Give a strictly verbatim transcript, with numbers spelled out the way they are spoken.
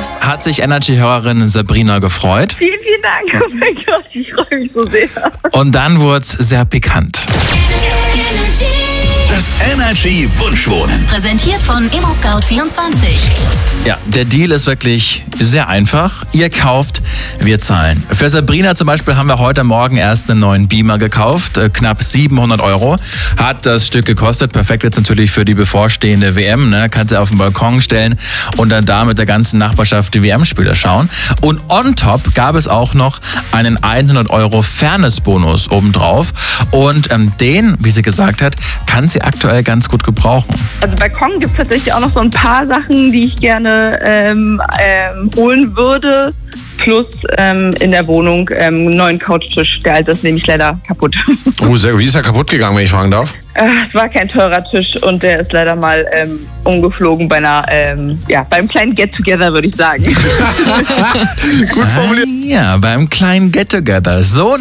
Gast hat sich Energy-Hörerin Sabrina gefreut. Vielen, vielen Dank. Oh mein Gott, ich freue mich so sehr. Und dann wurde es sehr pikant. Das Energy Wunschwohnen. Präsentiert von ImmoScout vierundzwanzig. Ja, der Deal ist wirklich sehr einfach. Ihr kauft, wir zahlen. Für Sabrina zum Beispiel haben wir heute Morgen erst einen neuen Beamer gekauft. Äh, knapp siebenhundert Euro hat das Stück gekostet. Perfekt jetzt natürlich für die bevorstehende W M. Ne? Kann sie auf den Balkon stellen und dann da mit der ganzen Nachbarschaft die W M-Spiele schauen. Und on top gab es auch noch einen hundert Euro Fairness-Bonus obendrauf. Und ähm, den, wie sie gesagt hat, kann sie aktuell ganz gut gebrauchen. Also Balkon gibt es tatsächlich auch noch so ein paar Sachen, die ich gerne ähm, ähm, holen würde. Plus ähm, in der Wohnung ähm, einen neuen Couchtisch. Der alte ist nämlich leider kaputt. Oh, sehr, wie ist er kaputt gegangen, wenn ich fragen darf? Äh, es war kein teurer Tisch und der ist leider mal ähm, umgeflogen bei einer, ähm, ja, beim kleinen Get-Together, würde ich sagen. Gut formuliert. Ah, ja, beim kleinen Get-Together. So